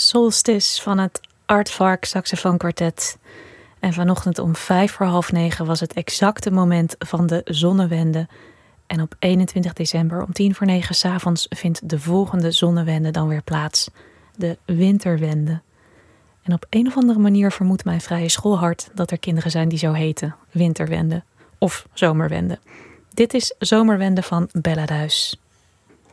Solstice van het Aardvark Saxofoonkwartet. En vanochtend om 9:05 was het exacte moment van de zonnewende. En op 21 december om 9:10 s'avonds vindt de volgende zonnewende dan weer plaats. De winterwende. En op een of andere manier vermoedt mijn vrije schoolhart dat er kinderen zijn die zo heten. Winterwende of zomerwende. Dit is Zomerwende van Bella Duis.